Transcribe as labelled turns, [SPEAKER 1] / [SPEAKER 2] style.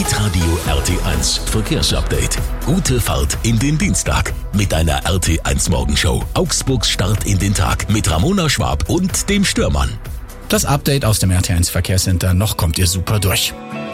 [SPEAKER 1] Hitradio RT1 Verkehrsupdate. Gute Fahrt in den Dienstag mit einer RT1 Morgenshow. Augsburgs Start in den Tag mit Ramona Schwab und dem Stürmann.
[SPEAKER 2] Das Update aus dem RT1 Verkehrscenter. Noch kommt ihr super durch.